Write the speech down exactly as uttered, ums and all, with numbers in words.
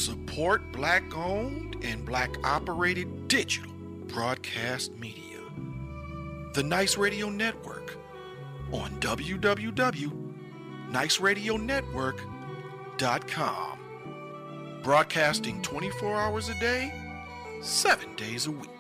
Support Black-owned and Black-operated digital broadcast media. The Nice Radio Network on w w w dot nice radio network dot com. Broadcasting twenty-four hours a day, seven days a week.